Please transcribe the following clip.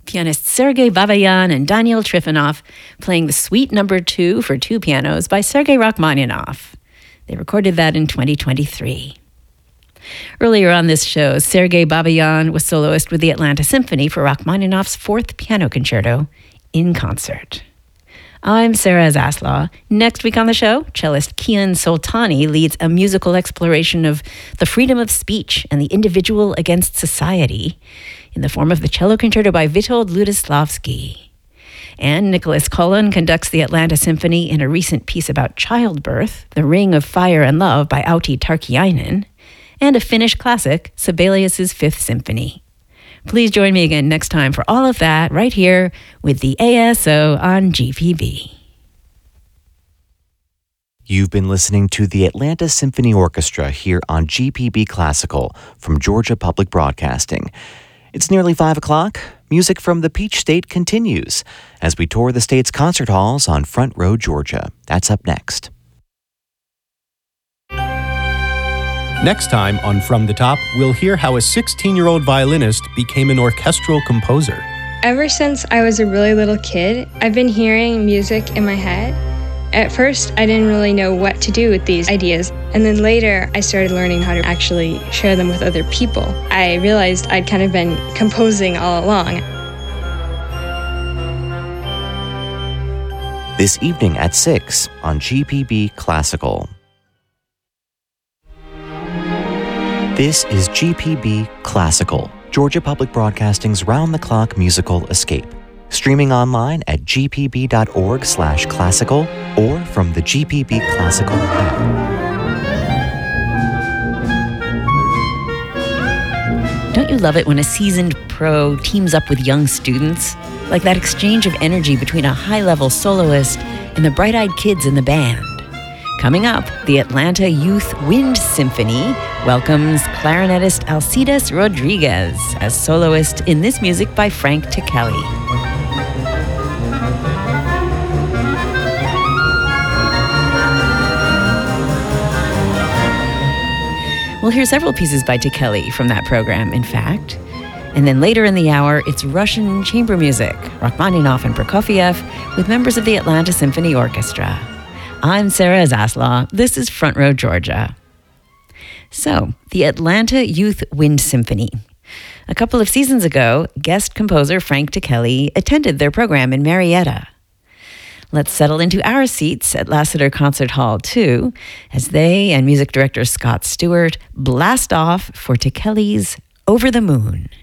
pianist Sergei Babayan and Daniel Trifonov playing the Suite No. 2 for two pianos by Sergei Rachmaninoff. They recorded that in 2023. Earlier on this show, Sergei Babayan was soloist with the Atlanta Symphony for Rachmaninoff's Fourth Piano Concerto in concert. I'm Sarah Zaslaw. Next week on the show, cellist Kian Soltani leads a musical exploration of the freedom of speech and the individual against society in the form of the cello concerto by Witold Lutoslawski. And Nicholas Cullen conducts the Atlanta Symphony in a recent piece about childbirth, The Ring of Fire and Love by Auti Tarkiainen, and a Finnish classic, Sibelius' Fifth Symphony. Please join me again next time for all of that right here with the ASO on GPB. You've been listening to the Atlanta Symphony Orchestra here on GPB Classical from Georgia Public Broadcasting. It's nearly 5 o'clock. Music from the Peach State continues as we tour the state's concert halls on Front Row, Georgia. That's up next. Next time on From the Top, we'll hear how a 16-year-old violinist became an orchestral composer. Ever since I was a really little kid, I've been hearing music in my head. At first, I didn't really know what to do with these ideas, and then later I started learning how to actually share them with other people. I realized I'd kind of been composing all along. This evening at 6 on GPB Classical. This is GPB Classical, Georgia Public Broadcasting's round-the-clock musical escape. Streaming online at gpb.org/classical or from the GPB Classical app. Don't you love it when a seasoned pro teams up with young students? Like that exchange of energy between a high-level soloist and the bright-eyed kids in the band. Coming up, the Atlanta Youth Wind Symphony welcomes clarinetist Alcides Rodriguez as soloist in this music by Frank Tekeli. We'll hear several pieces by Tekeli from that program, in fact. And then later in the hour, it's Russian chamber music, Rachmaninoff and Prokofiev, with members of the Atlanta Symphony Orchestra. I'm Sarah Zaslaw. This is Front Row, Georgia. So, the Atlanta Youth Wind Symphony. A couple of seasons ago, guest composer Frank Tekeli attended their program in Marietta. Let's settle into our seats at Lassiter Concert Hall 2 as they and music director Scott Stewart blast off for Tekeli's Over the Moon.